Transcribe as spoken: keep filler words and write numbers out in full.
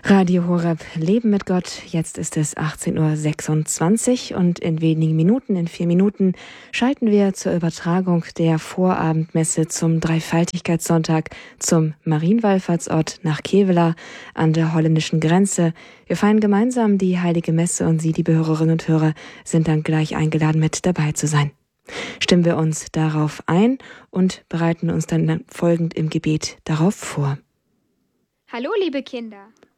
Radio Horeb, Leben mit Gott. Jetzt ist es achtzehn Uhr sechsundzwanzig und in wenigen Minuten, in vier Minuten, schalten wir zur Übertragung der Vorabendmesse zum Dreifaltigkeitssonntag zum Marienwallfahrtsort nach Kevela an der holländischen Grenze. Wir feiern gemeinsam die Heilige Messe und Sie, liebe Hörerinnen und Hörer, sind dann gleich eingeladen, mit dabei zu sein. Stimmen wir uns darauf ein und bereiten uns dann folgend im Gebet darauf vor. Hallo, liebe Kinder.